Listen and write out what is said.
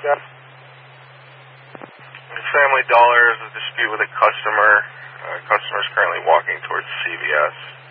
Yes. Family Dollar is a dispute with a customer. Customer is currently walking towards CVS.